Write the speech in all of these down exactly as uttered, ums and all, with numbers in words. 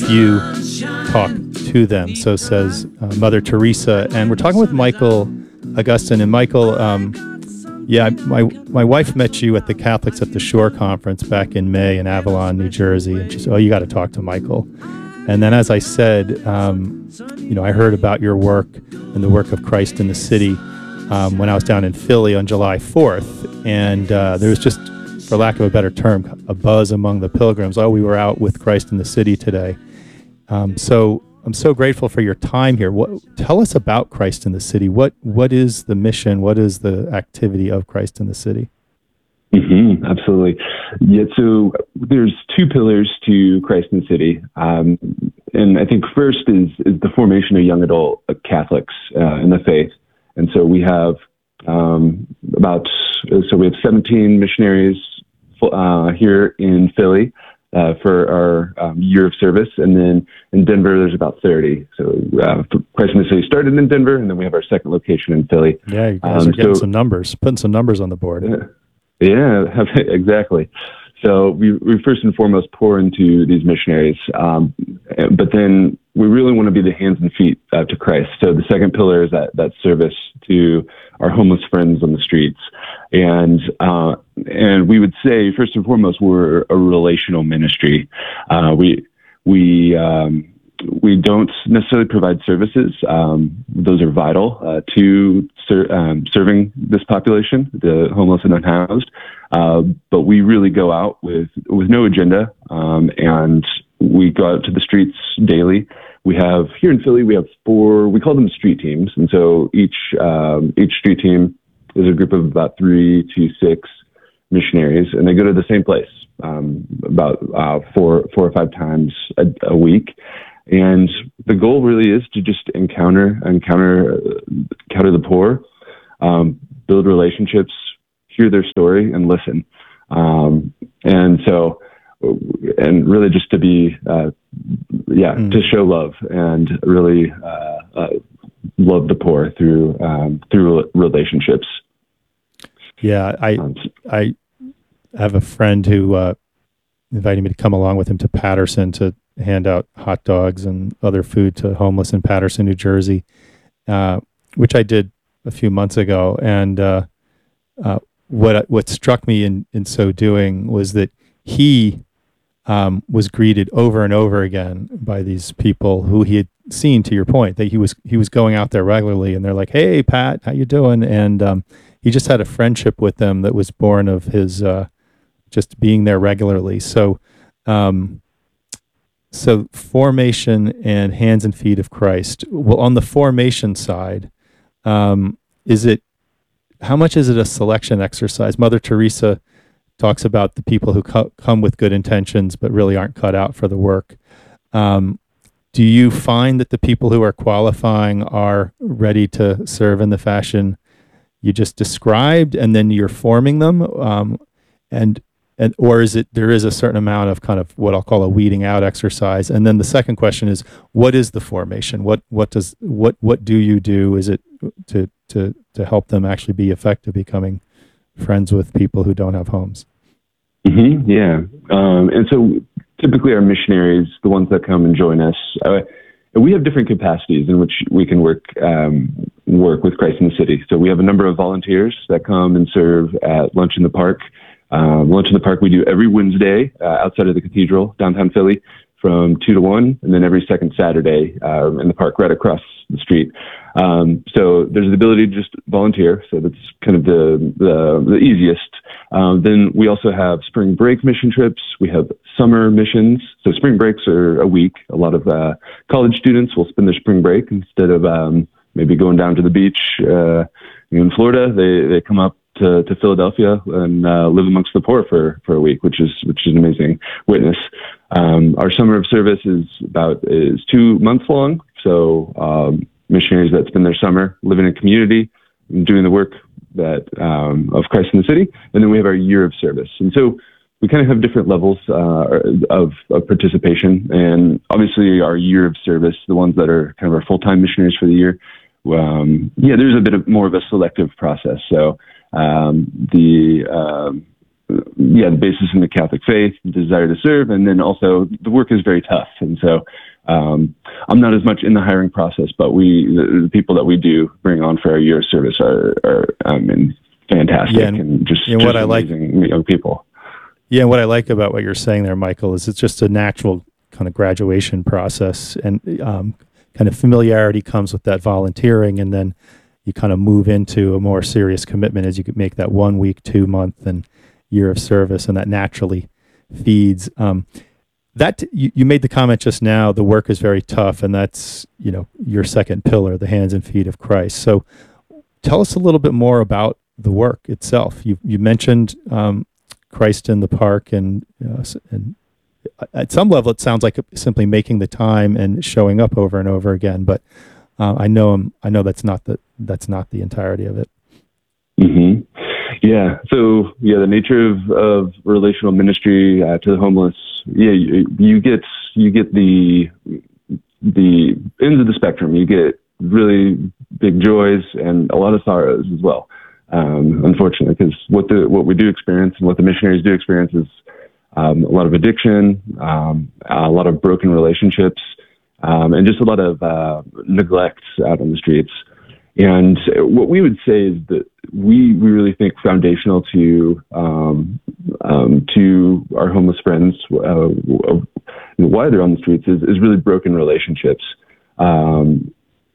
you talk to them. So says uh, Mother Teresa. And we're talking with Michael Augustyn. And Michael, um, yeah, my my wife met you at the Catholics at the Shore conference back in May in Avalon, New Jersey. And she said, oh, you got to talk to Michael. And then, as I said, um, you know, I heard about your work and the work of Christ in the City um, when I was down in Philly on July fourth. And uh, there was just, for lack of a better term, a buzz among the pilgrims. Oh, we were out with Christ in the City today. Um, so I'm so grateful for your time here. What, tell us about Christ in the City. What What is the mission? What is the activity of Christ in the City? Mm-hmm, absolutely. Yeah, so there's two pillars to Christ in the City. Um, and I think first is, is the formation of young adult Catholics uh, in the faith. And so we have um, about, so we have seventeen missionaries uh, here in Philly uh, for our um, year of service. And then in Denver, there's about thirty. So uh, Christ in the City started in Denver, and then we have our second location in Philly. Yeah, you guys um, are getting so, some numbers, putting some numbers on the board. Yeah. Yeah, exactly. So we, we first and foremost pour into these missionaries, um, but then we really want to be the hands and feet uh, to Christ. So the second pillar is that, that service to our homeless friends on the streets. And uh, and we would say, first and foremost, we're a relational ministry. Uh, we we um, we don't necessarily provide services. Um, those are vital uh, to ser- um, serving this population, the homeless and unhoused. Uh, but we really go out with, with no agenda, um, and we go out to the streets daily. We have, here in Philly, we have four, we call them street teams. And so each, um, each street team is a group of about three to six missionaries, and they go to the same place um, about uh, four, four or five times a, a week. And the goal really is to just encounter, encounter, encounter the poor, um, build relationships, hear their story, and listen. Um, and so, and really just to be, uh, yeah, mm. to show love and really uh, uh, love the poor through um, through relationships. Yeah, I um, I have a friend who uh, invited me to come along with him to Paterson to hand out hot dogs and other food to homeless in Paterson, New Jersey, uh, which I did a few months ago. And uh, uh, what what struck me in, in so doing was that he um, was greeted over and over again by these people who he had seen, to your point, that he was he was going out there regularly, and they're like, "Hey, Pat, how you doing?" And um, he just had a friendship with them that was born of his uh, just being there regularly. So. Um, So formation and hands and feet of Christ. Well, on the formation side, um, is it, how much is it a selection exercise? Mother Teresa talks about the people who co- come with good intentions, but really aren't cut out for the work. Um, do you find that the people who are qualifying are ready to serve in the fashion you just described, and then you're forming them? Um, and And, or is it, there is a certain amount of kind of what I'll call a weeding out exercise? And then the second question is, what is the formation? What, what does, what, what do you do? Is it to, to, to help them actually be effective, becoming friends with people who don't have homes? Mm-hmm, yeah. Um, and so typically our missionaries, the ones that come and join us, uh, we have different capacities in which we can work, um, work with Christ in the City. So we have a number of volunteers that come and serve at Lunch in the Park. Um, Lunch in the Park we do every Wednesday uh, outside of the cathedral, downtown Philly, from two to one, and then every second Saturday uh, in the park right across the street. Um, so there's the ability to just volunteer, so that's kind of the the, the easiest. Um, then we also have spring break mission trips. We have summer missions. So spring breaks are a week. A lot of uh, college students will spend their spring break instead of um, maybe going down to the beach uh, in Florida. They they come up to, to Philadelphia and uh, live amongst the poor for, for a week, which is which is an amazing witness. Um, our summer of service is about is two months long. So um, missionaries that spend their summer living in a community and doing the work that um, of Christ in the City, and then we have our year of service. And so we kind of have different levels uh, of, of participation. And obviously, our year of service, the ones that are kind of our full time missionaries for the year, um, yeah, there's a bit of more of a selective process. So. Um, the um, yeah, the basis in the Catholic faith, the desire to serve, and then also the work is very tough. And so um, I'm not as much in the hiring process, but we, the, the people that we do bring on for our year of service are, are I mean, fantastic yeah, and, and just, and just what I amazing like, young people. Yeah, and what I like about what you're saying there, Michael, is it's just a natural kind of graduation process, and um, kind of familiarity comes with that volunteering, and then you kind of move into a more serious commitment as you could make that one week, two month, and year of service, and that naturally feeds. Um, that you, you made the comment just now, the work is very tough, and that's, you know, your second pillar, the hands and feet of Christ. So tell us a little bit more about the work itself. You you mentioned um, Christ in the Park, and uh, and at some level it sounds like simply making the time and showing up over and over again. But uh, I know I'm, I know that's not the that's not the entirety of it. Mm-hmm. Yeah. So yeah, the nature of, of relational ministry uh, to the homeless. Yeah, you, you get you get the the ends of the spectrum. You get really big joys and a lot of sorrows as well. Um, unfortunately, because what the what we do experience and what the missionaries do experience is um, a lot of addiction, um, a lot of broken relationships, um, and just a lot of uh, neglect out on the streets. And what we would say is that we, we really think foundational to um, um, to our homeless friends, uh, why they're on the streets, is, is really broken relationships. Um,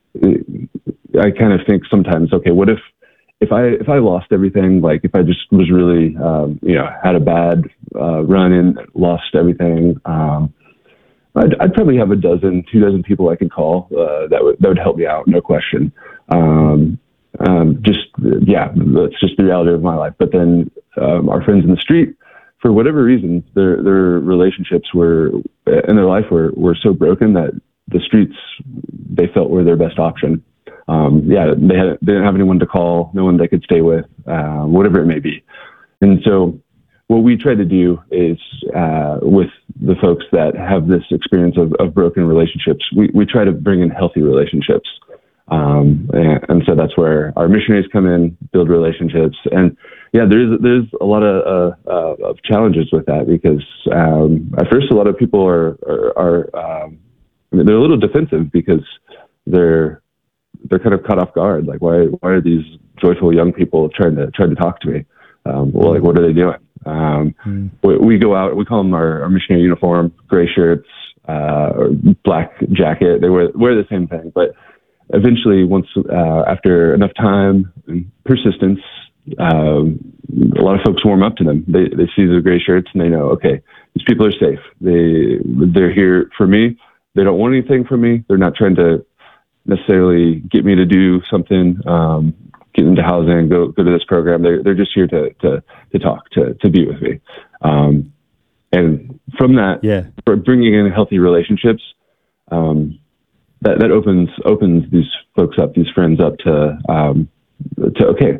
I kind of think sometimes, okay, what if if I if I lost everything, like if I just was really um, you know had a bad uh, run and lost everything. Um, I'd, I'd probably have a dozen, two dozen people I could call uh, that would that would help me out, no question. Um, um, just yeah, that's just the reality of my life. But then um, our friends in the street, for whatever reason, their their relationships were in their life were were so broken that the streets they felt were their best option. Um, yeah, they had they didn't have anyone to call, no one they could stay with, uh, whatever it may be, and so. What we try to do is uh, with the folks that have this experience of, of broken relationships, we, we try to bring in healthy relationships. Um, and, and so that's where our missionaries come in, build relationships. And yeah, there's there's a lot of, uh, uh, of challenges with that because um, at first a lot of people are, are, are um, they're a little defensive because they're they're kind of caught off guard. Like, why why are these joyful young people trying to trying to talk to me? Um, well, like, what are they doing? Um, mm. we, we go out, we call them our, our missionary uniform, gray shirts, uh, or black jacket. They wear, wear the same thing, but eventually once, uh, after enough time and persistence, um, a lot of folks warm up to them. They, they see the gray shirts and they know, okay, these people are safe. They, they're here for me. They don't want anything from me. They're not trying to necessarily get me to do something, um, get into housing, go go to this program. They're they're just here to to to talk, to to be with me, um, and from that, yeah, for bringing in healthy relationships, um, that that opens opens these folks up, these friends up to um, to okay,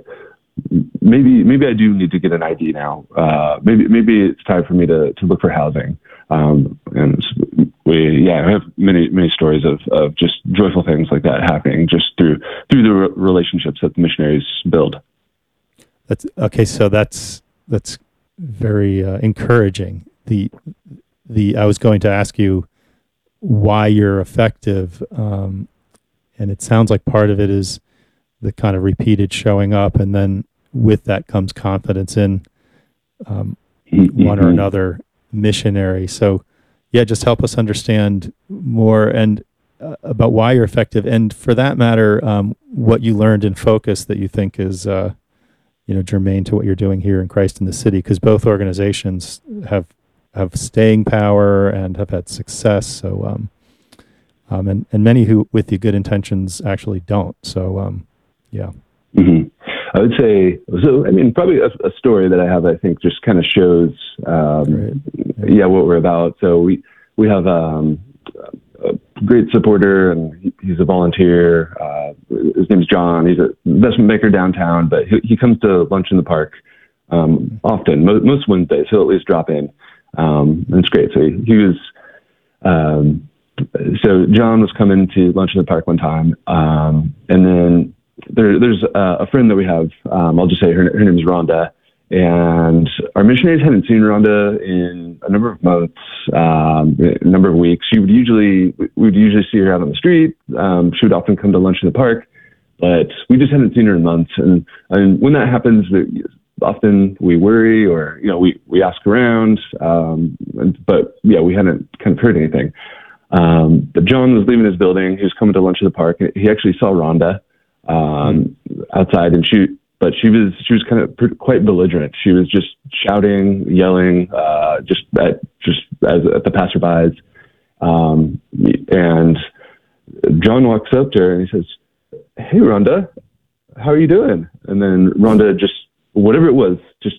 maybe maybe I do need to get an I D now. Uh, maybe maybe it's time for me to to look for housing. Um, and we, yeah, I have many, many stories of, of just joyful things like that happening just through, through the re- relationships that the missionaries build. That's okay. So that's, that's very uh, encouraging. The, the, I was going to ask you why you're effective. Um, and it sounds like part of it is the kind of repeated showing up. And then with that comes confidence in um, mm-hmm. one or another missionary. So yeah, just help us understand more and uh, about why you're effective, and for that matter, um, what you learned in Focus that you think is uh, you know germane to what you're doing here in Christ in the City, because both organizations have have staying power and have had success. So um, um, and and many who with the good intentions actually don't. So um, yeah. Mm-hmm. I would say, so, I mean, probably a, a story that I have, I think, just kind of shows, um, yeah. yeah, what we're about. So we, we have um, a great supporter, and he, he's a volunteer. Uh, his name's John. He's a investment banker downtown, but he, he comes to lunch in the park um, often. Most, most Wednesdays, he'll at least drop in. Um, and it's great. So he, he was... Um, so John was coming to lunch in the park one time, um, and then There, there's uh, a friend that we have. Um, I'll just say her, her name is Rhonda, and our missionaries hadn't seen Rhonda in a number of months, um, a number of weeks. She would usually, we would usually see her out on the street. Um, she would often come to lunch in the park, but we just hadn't seen her in months. And, and when that happens, often we worry, or, you know, we, we ask around, um, but yeah, we hadn't kind of heard anything. Um, but John was leaving his building. He was coming to lunch at the park. He actually saw Rhonda, um, mm. outside, and she, but she was, she was kind of pretty, quite belligerent. She was just shouting, yelling, uh, just at, just as, at the passerbys. Um, and John walks up to her and he says, "Hey, Rhonda, how are you doing?" And then Rhonda just, whatever it was, just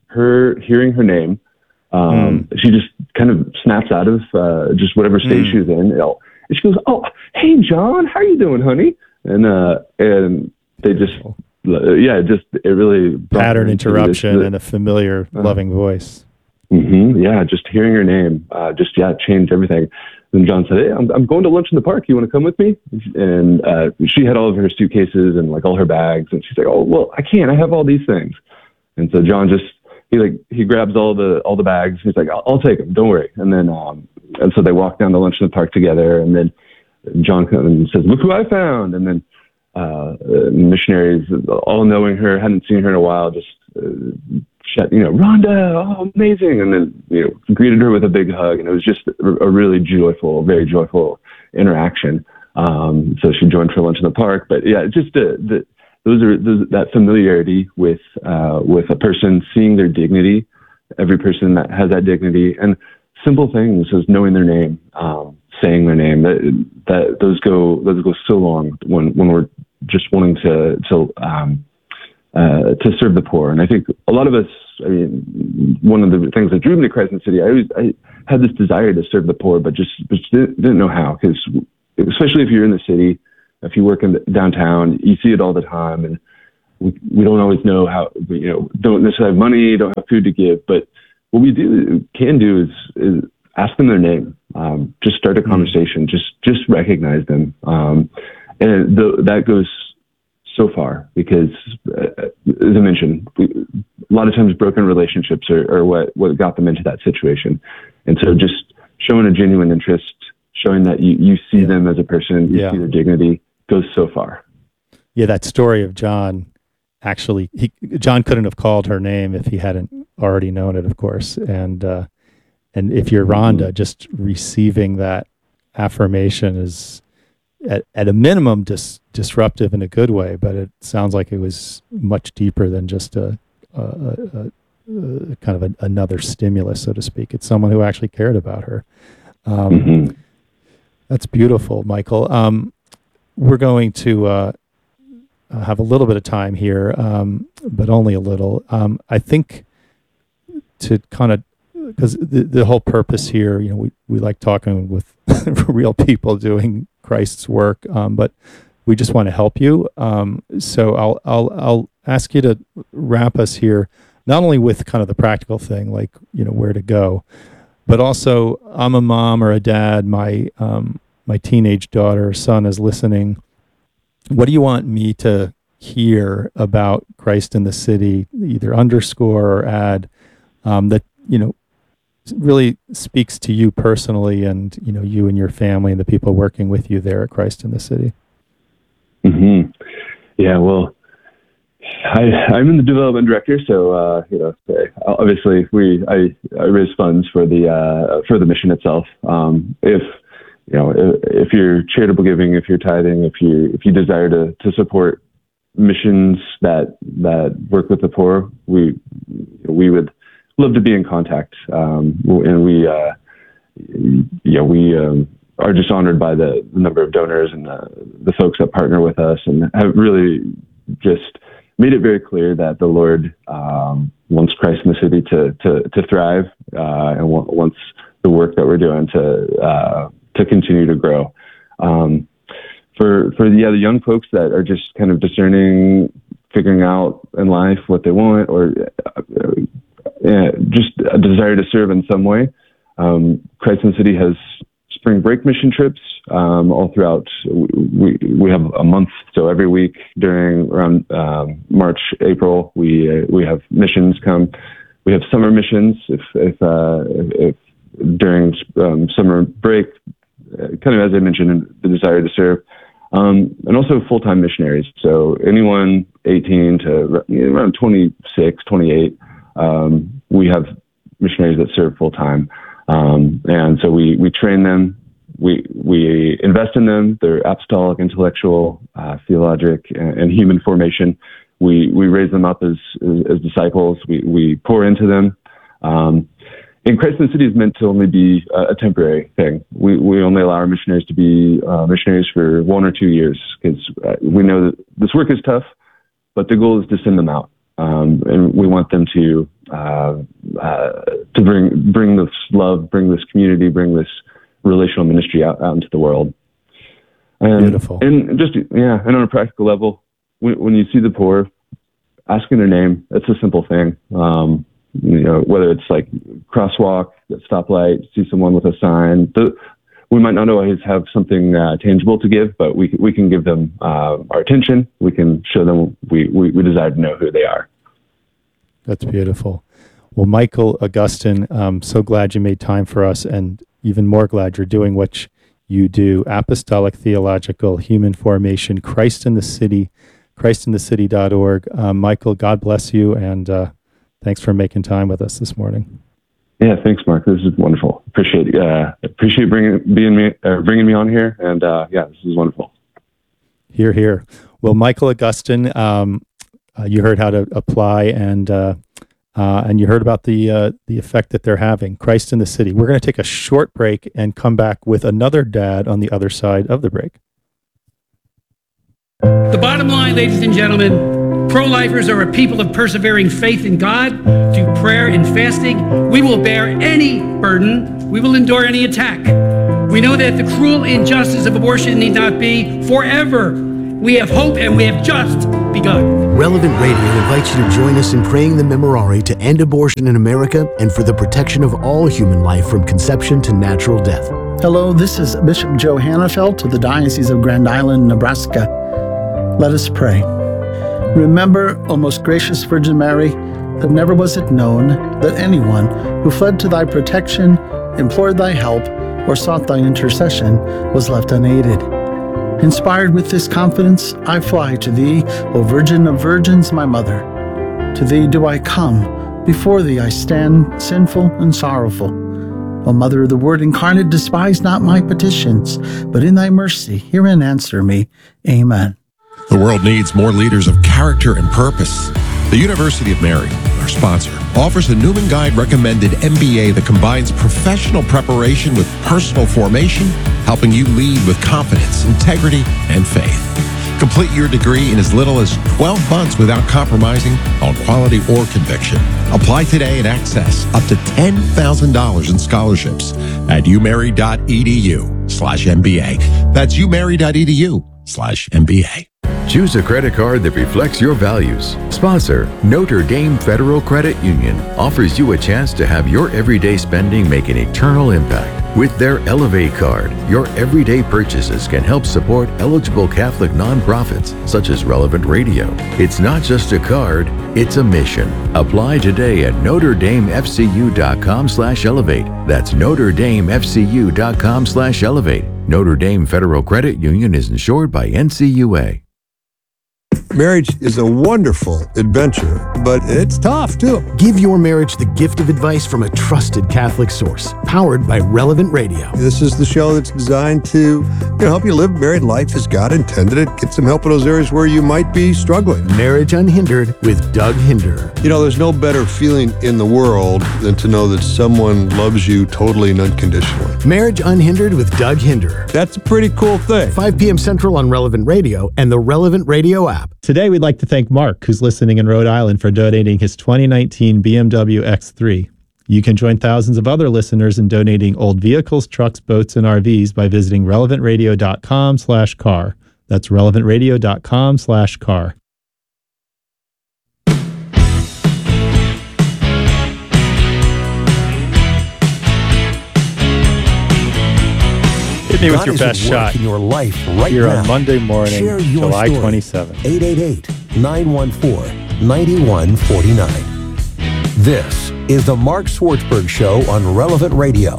her hearing her name, um, mm. she just kind of snaps out of, uh, just whatever stage mm. she was in. You know, and she goes, "Oh, hey, John, how are you doing, honey?" And, uh, and they just, yeah, just, it really pattern interruption and a familiar, uh, loving voice. Mm-hmm, yeah, just hearing her name, uh, just, yeah, changed everything. And John said, "Hey, I'm, I'm going to lunch in the park. You want to come with me?" And uh, she had all of her suitcases and like all her bags. And she's like, "Oh, well, I can't. I have all these things." And so John just, he like, he grabs all the, all the bags. He's like, I'll, I'll take them. Don't worry. And then, um, and so they walk down to lunch in the park together. And then John comes and says, "Look who I found." And then uh, missionaries, all knowing her, hadn't seen her in a while, just, uh, Shut, you know, "Rhonda, oh, amazing." And then, you know, greeted her with a big hug. And it was just a, a really joyful, very joyful interaction. Um, so she joined for lunch in the park. But yeah, just the, the, those are those, that familiarity with, uh, with a person, seeing their dignity, every person that has that dignity, and simple things as knowing their name, um, saying their name, that, that those go, those go so long when, when we're just wanting to, to, um, Uh, to serve the poor. And I think a lot of us, I mean, one of the things that drew me to Christ in the City, I always I had this desire to serve the poor, but just, just didn't, didn't know how, because especially if you're in the city, if you work in the, downtown, you see it all the time, and we, we don't always know how, you know, don't necessarily have money, don't have food to give, but what we do can do is, is ask them their name, um, just start a conversation, mm-hmm. just just recognize them, um, and the, that goes so far, because uh, as I mentioned, we, a lot of times broken relationships are, are what, what got them into that situation. And so just showing a genuine interest, showing that you, you see yeah. them as a person, you yeah. see their dignity, goes so far. Yeah, that story of John, actually, he, John couldn't have called her name if he hadn't already known it, of course. And, uh, and if you're Rhonda, just receiving that affirmation is, At, at a minimum, dis, disruptive in a good way, but it sounds like it was much deeper than just a, a, a, a kind of a, another stimulus, so to speak. It's someone who actually cared about her. Um, mm-hmm. That's beautiful, Michael. Um, we're going to uh, have a little bit of time here, um, but only a little. Um, I think to kind of, because the, the whole purpose here, you know, we, we like talking with real people doing Christ's work, um, but we just want to help you. Um, so I'll I'll I'll ask you to wrap us here, not only with kind of the practical thing, like, you know, where to go, but also, I'm a mom or a dad. My um, my teenage daughter or son is listening. What do you want me to hear about Christ in the City, either underscore or add, um, that, you know, really speaks to you personally, and, you know, you and your family and the people working with you there at Christ in the City? Mm-hmm. Yeah, well, I, I'm in the development director, so uh, you know, obviously we I, I raise funds for the uh, for the mission itself. Um, if you know, if, if you're charitable giving, if you're tithing, if you if you desire to to support missions that that work with the poor, we we would love to be in contact, um, and we, uh, yeah, we um, are just honored by the number of donors and the, the folks that partner with us, and have really just made it very clear that the Lord um, wants Christ in the City to to, to thrive, uh, and wants the work that we're doing to uh, to continue to grow. Um, for for the other young folks that are just kind of discerning, figuring out in life what they want, or uh, Yeah, just a desire to serve in some way. Um, Christ in the City has spring break mission trips um, all throughout. We we have a month, so every week during around um, March, April, we uh, we have missions come. We have summer missions if if, uh, if during um, summer break, uh, kind of as I mentioned, the desire to serve, um, and also full-time missionaries. So anyone eighteen to around twenty-six, twenty-eight, um, we have missionaries that serve full-time. Um, and so we, we train them, we, we invest in them, their apostolic, intellectual, uh, theologic, and, and human formation. We, we raise them up as, as, as disciples. We, we pour into them. Um, and Christ in the City is meant to only be a, a temporary thing. We, we only allow our missionaries to be uh, missionaries for one or two years because uh, we know that this work is tough, but the goal is to send them out. Um, and we want them to uh, uh, to bring bring this love, bring this community, bring this relational ministry out, out into the world. And, Beautiful. And just yeah, and on a practical level, when, when you see the poor, asking their name, that's a simple thing. Um, you know, whether it's like crosswalk, stoplight, see someone with a sign. The, we might not always have something uh, tangible to give, but we we can give them uh, our attention. We can show them we, we, we desire to know who they are. That's beautiful. Well, Michael Augustyn, I'm so glad you made time for us, and even more glad you're doing what you do. Apostolic Theological Human Formation, Christ in the City, christ in the city dot org. Um, Michael, God bless you, and uh, thanks for making time with us this morning. Yeah, thanks, Mark. This is wonderful. Appreciate uh, appreciate bringing being me uh, bringing me on here, and uh, yeah, this is wonderful. Hear, hear. Well, Michael Augustyn, um, uh, you heard how to apply, and uh, uh, and you heard about the uh, the effect that they're having. Christ in the City. We're going to take a short break and come back with another dad on the other side of the break. The bottom line, ladies and gentlemen, pro-lifers are a people of persevering faith in God through prayer and fasting. We will bear any burden. We will endure any attack. We know that the cruel injustice of abortion need not be forever. We have hope, and we have just begun. Relevant Radio invites you to join us in praying the Memorare to end abortion in America and for the protection of all human life from conception to natural death. Hello, this is Bishop Joe Hannafelt of the Diocese of Grand Island, Nebraska. Let us pray. Remember, O most gracious Virgin Mary, that never was it known that anyone who fled to thy protection, implored thy help, or sought thy intercession was left unaided. Inspired with this confidence, I fly to thee, O Virgin of Virgins, my Mother. To thee do I come, before thee I stand, sinful and sorrowful. O Mother of the Word incarnate, despise not my petitions, but in thy mercy hear and answer me. Amen. The world needs more leaders of character and purpose. The University of Mary, our sponsor, offers a Newman Guide recommended M B A that combines professional preparation with personal formation, helping you lead with confidence, integrity, and faith. Complete your degree in as little as twelve months without compromising on quality or conviction. Apply today and access up to ten thousand dollars in scholarships at umary.edu slash MBA. That's umary.edu slash MBA. Choose a credit card that reflects your values. Sponsor, Notre Dame Federal Credit Union, offers you a chance to have your everyday spending make an eternal impact. With their Elevate card, your everyday purchases can help support eligible Catholic nonprofits such as Relevant Radio. It's not just a card, it's a mission. Apply today at NotreDameFCU.com slash Elevate. That's NotreDameFCU.com slash Elevate. Notre Dame Federal Credit Union is insured by N C U A. Marriage is a wonderful adventure, but it's tough too. Give your marriage the gift of advice from a trusted Catholic source, powered by Relevant Radio. This is the show that's designed to you know, help you live married life as God intended it. Get some help in those areas where you might be struggling. Marriage Unhindered with Doug Hinderer. You know, there's no better feeling in the world than to know that someone loves you totally and unconditionally. Marriage Unhindered with Doug Hinderer. That's a pretty cool thing. five p.m. Central on Relevant Radio and the Relevant Radio app. Today, we'd like to thank Mark, who's listening in Rhode Island, for donating his twenty nineteen B M W X three. You can join thousands of other listeners in donating old vehicles, trucks, boats, and R Vs by visiting relevantradio.com slash car. That's relevantradio.com slash car. Hit me with God your is at best work shot in your life right here now. on Monday morning, Share your July story. twenty-seventh. eight eight eight, nine one four, nine one four nine. This is the Mark Swartzberg Show on Relevant Radio.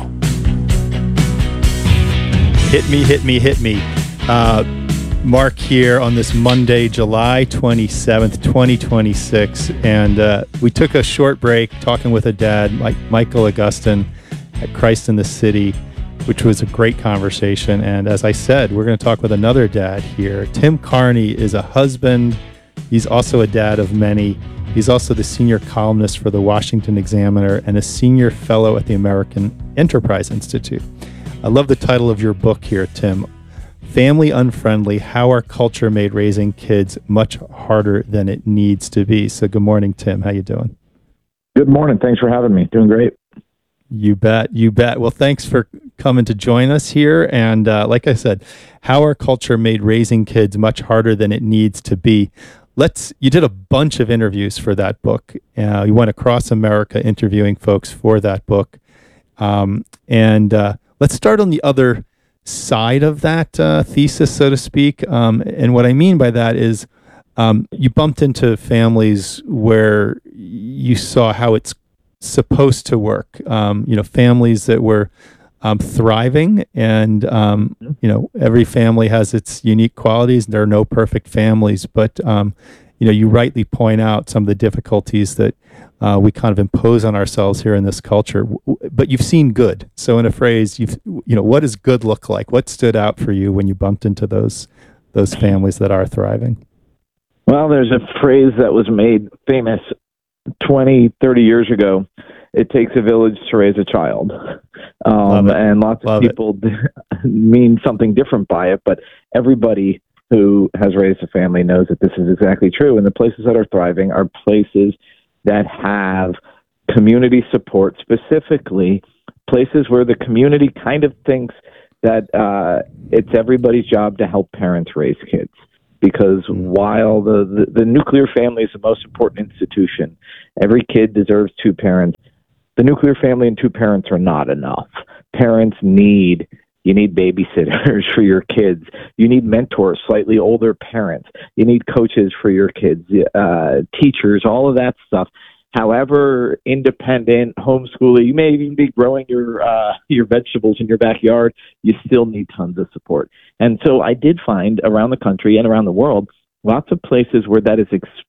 Hit me, hit me, hit me. Uh, Mark here on this Monday, July twenty-seventh, twenty twenty-six. And uh, we took a short break talking with a dad, Mike, Michael Augustin at Christ in the City, which was a great conversation. And as I said, we're going to talk with another dad here. Tim Carney is a husband. He's also a dad of many. He's also the senior columnist for the Washington Examiner and a senior fellow at the American Enterprise Institute. I love the title of your book here, Tim. Family Unfriendly, How Our Culture Made Raising Kids Much Harder Than It Needs to Be. So good morning, Tim. How you doing? Good morning. Thanks for having me. Doing great. You bet. You bet. Well, thanks for coming to join us here. And uh, like I said, How Our Culture Made Raising Kids Much Harder Than It Needs to Be. Let's. You did a bunch of interviews for that book. Uh, you went across America interviewing folks for that book. Um, and uh, let's start on the other side of that uh, thesis, so to speak. Um, and what I mean by that is um, you bumped into families where you saw how it's supposed to work. Um, you know, families that were um, thriving, and um, you know, every family has its unique qualities. There are no perfect families, but um, you know, you rightly point out some of the difficulties that uh, we kind of impose on ourselves here in this culture. But you've seen good. So, in a phrase, you've you know, what does good look like? What stood out for you when you bumped into those those families that are thriving? Well, there's a phrase that was made famous twenty, thirty years ago. It takes a village to raise a child. Um, and lots Love of people mean something different by it, but everybody who has raised a family knows that this is exactly true. And the places that are thriving are places that have community support, specifically places where the community kind of thinks that uh, it's everybody's job to help parents raise kids. Because while the, the, the nuclear family is the most important institution, every kid deserves two parents. The nuclear family and two parents are not enough. Parents need, you need babysitters for your kids. You need mentors, slightly older parents. You need coaches for your kids, uh, teachers, all of that stuff. However independent, homeschooling, you may even be growing your uh, your vegetables in your backyard, you still need tons of support. And so I did find around the country and around the world, lots of places where that is ex-